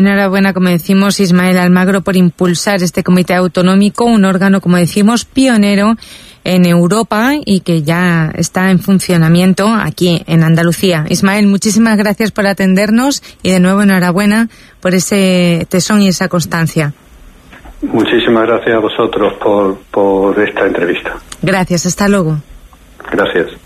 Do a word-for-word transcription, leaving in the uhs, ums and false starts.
enhorabuena, como decimos, Ismael Almagro, por impulsar este comité autonómico, un órgano, como decimos, pionero en Europa y que ya está en funcionamiento aquí en Andalucía. Ismael, muchísimas gracias por atendernos y de nuevo enhorabuena por ese tesón y esa constancia. Muchísimas gracias a vosotros por, por esta entrevista. Gracias, hasta luego. Gracias.